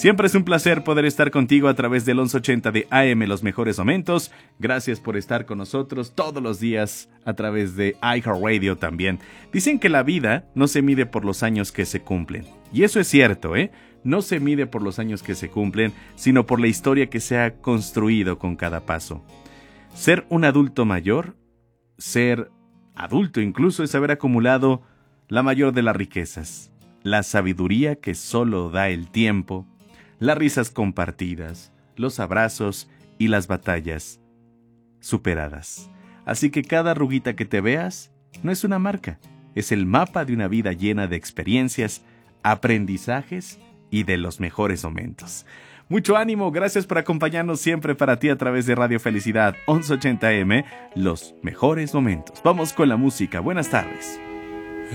Siempre es un placer poder estar contigo a través del 1180 de AM, Los Mejores Momentos. Gracias por estar con nosotros todos los días a través de iHeartRadio también. Dicen que la vida no se mide por los años que se cumplen. Y eso es cierto, ¿eh? No se mide por los años que se cumplen, sino por la historia que se ha construido con cada paso. Ser un adulto mayor, ser adulto incluso, es haber acumulado la mayor de las riquezas, la sabiduría que solo da el tiempo, las risas compartidas, los abrazos y las batallas superadas. Así que cada arruguita que te veas no es una marca, es el mapa de una vida llena de experiencias, aprendizajes y de los mejores momentos. Mucho ánimo, gracias por acompañarnos siempre para ti a través de Radio Felicidad 1180M, Los Mejores Momentos. Vamos con la música, buenas tardes.